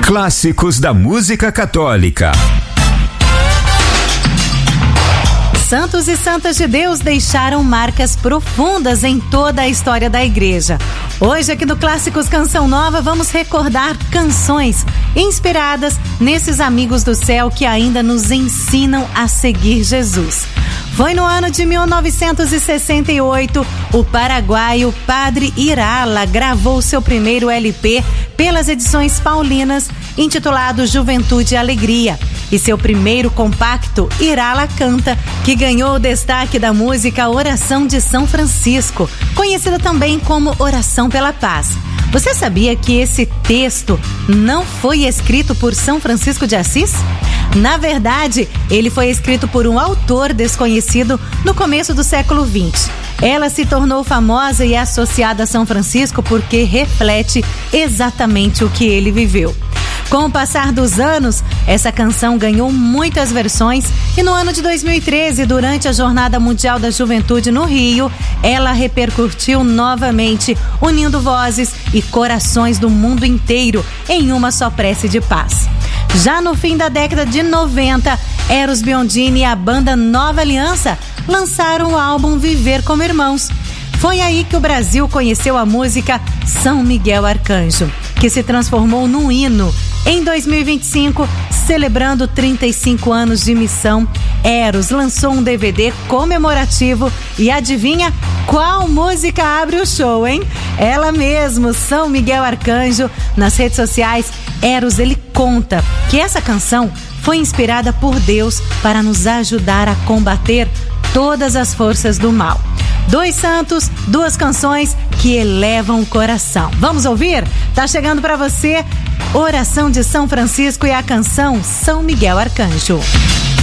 Clássicos da música católica. Santos e santas de Deus deixaram marcas profundas em toda a história da igreja. Hoje aqui no Clássicos Canção Nova vamos recordar canções inspiradas nesses amigos do céu que ainda nos ensinam a seguir Jesus. Foi no ano de 1968, o paraguaio Padre Irala gravou seu primeiro LP pelas edições paulinas, intitulado Juventude e Alegria, e seu primeiro compacto, Irala Canta, que ganhou o destaque da música Oração de São Francisco, conhecida também como Oração pela Paz. Você sabia que esse texto não foi escrito por São Francisco de Assis? Na verdade, ele foi escrito por um autor desconhecido no começo do século XX. Ela se tornou famosa e associada a São Francisco porque reflete exatamente o que ele viveu. Com o passar dos anos, essa canção ganhou muitas versões e no ano de 2013, durante a Jornada Mundial da Juventude no Rio, ela repercutiu novamente, unindo vozes e corações do mundo inteiro em uma só prece de paz. Já no fim da década de 90, Eros Biondini e a banda Nova Aliança lançaram o álbum Viver como Irmãos. Foi aí que o Brasil conheceu a música São Miguel Arcanjo, que se transformou num hino. Em 2025, celebrando 35 anos de missão, Eros lançou um DVD comemorativo e adivinha qual música abre o show, hein? Ela mesmo, São Miguel Arcanjo. Nas redes sociais, Eros ele conta que essa canção foi inspirada por Deus para nos ajudar a combater todas as forças do mal. Dois santos, duas canções que elevam o coração. Vamos ouvir? Tá chegando para você Oração de São Francisco e a canção São Miguel Arcanjo.